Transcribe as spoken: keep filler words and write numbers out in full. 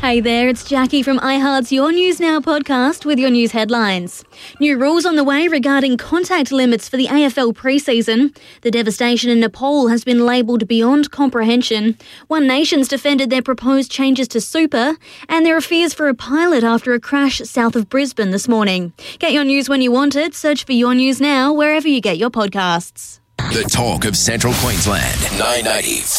Hey there, it's Jackie from iHeart's Your News Now podcast with your news headlines. New rules on the way regarding contact limits for the A F L pre-season. The devastation in Nepal has been labelled beyond comprehension. One Nation's defended their proposed changes to Super, and there are fears for a pilot after a crash south of Brisbane this morning. Get your news when you want it. Search for Your News Now wherever you get your podcasts. The talk of Central Queensland, nine ninety